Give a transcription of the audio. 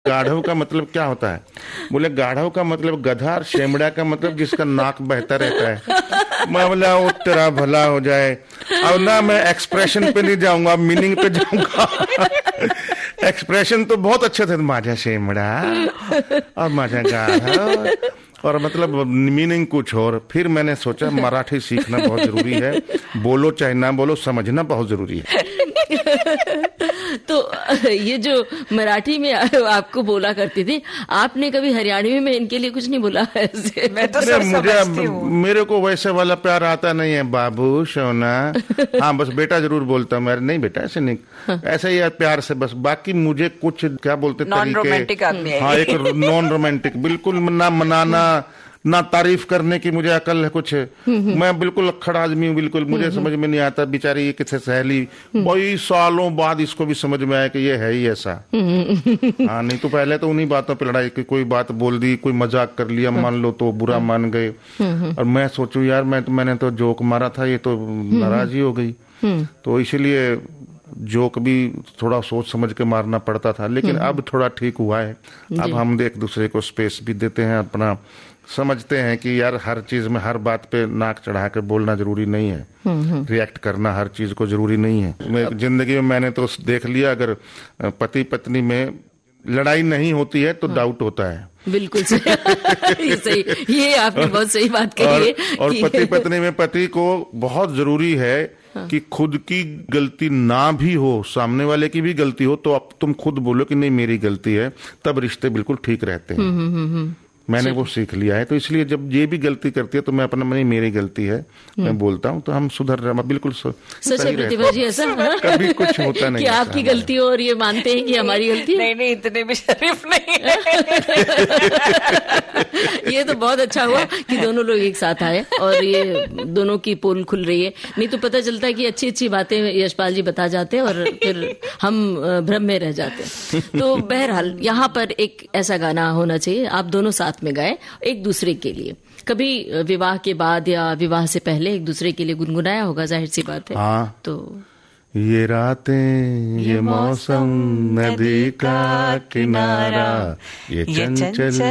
गाढ़व का मतलब क्या होता है? बोले गाढ़व का मतलब गधा और शेमड़ा का मतलब जिसका नाक बहता रहता है। मैं बोला वो तेरा भला हो जाए। अब ना मैं एक्सप्रेशन पे नहीं जाऊंगा, मीनिंग पे जाऊंगा। एक्सप्रेशन तो बहुत अच्छे थे, माझा शेमड़ा और माझा गाढ़व, और मतलब मीनिंग कुछ और। फिर मैंने सोचा मराठी सीखना बहुत जरूरी है, बोलो चाहे ना बोलो, समझना बहुत जरूरी है। तो ये जो मराठी में आपको बोला करती थी, आपने कभी हरियाणवी में इनके लिए कुछ नहीं बोला ऐसे? मैं तो सब समझती हूँ। मेरे को वैसे वाला प्यार आता नहीं है, बाबू सोना। हाँ बस बेटा जरूर बोलता हूँ, मेरे नहीं बेटा ऐसे नहीं, ऐसे ही प्यार से बस। बाकी मुझे कुछ क्या बोलते नॉन रोमांटिक आदमी है। हाँ एक नॉन रोमांटिक, बिल्कुल ना मनाना ना तारीफ करने की मुझे अकल है कुछ। मैं बिल्कुल अक्खड़ आदमी हूँ, बिल्कुल मुझे समझ में नहीं आता बेचारी ये किसे सहेली कई सालों बाद इसको भी समझ में आया कि ये है ही ऐसा। हाँ नहीं तो पहले तो उन्हीं बातों पे लड़ाई की, कोई बात बोल दी, कोई मजाक कर लिया मान लो तो बुरा मान गए, और मैं सोचूं यार मैंने तो जोक मारा था, ये तो नाराज ही हो गई। तो इसीलिए जोक भी थोड़ा सोच समझ के मारना पड़ता था, लेकिन अब थोड़ा ठीक हुआ है। अब हम एक दूसरे को स्पेस भी देते हैं, अपना समझते हैं कि यार हर चीज में हर बात पे नाक चढ़ा के बोलना जरूरी नहीं है, रिएक्ट करना हर चीज को जरूरी नहीं है। जिंदगी में मैंने तो देख लिया, अगर पति पत्नी में लड़ाई नहीं होती है तो डाउट होता है। बिल्कुल सही। सही, ये आपने बहुत सही बात कही है। और पति पत्नी में पति को बहुत जरूरी है कि खुद की गलती ना भी हो, सामने वाले की भी गलती हो, तो अब तुम खुद बोलो कि नहीं मेरी गलती है, तब रिश्ते बिल्कुल ठीक रहते हैं। मैंने वो सीख लिया है, तो इसलिए जब ये भी गलती करती है तो मैं अपना नहीं मेरी गलती है मैं बोलता हूँ, तो हम सुधर रहे, बिल्कुल सच है प्रतिभा जी। ऐसा कभी कुछ होता नहीं कि आपकी गलती हो और ये मानते हैं कि हमारी गलती है। नहीं इतने भी शरीफ नहीं है। ये तो बहुत अच्छा हुआ कि दोनों लोग एक साथ आए और ये दोनों की पोल खुल रही है। नहीं तो पता चलता है कि अच्छी अच्छी बातें यशपाल जी बता जाते हैं और फिर हम भ्रम में रह जाते हैं। तो बहरहाल यहाँ पर एक ऐसा गाना होना चाहिए, आप दोनों साथ में गाएं एक दूसरे के लिए। कभी विवाह के बाद या विवाह से पहले एक दूसरे के लिए गुनगुनाया होगा, जाहिर सी बात है। हाँ। तो ये रातें ये मौसम नदी का किनारा ये चंचल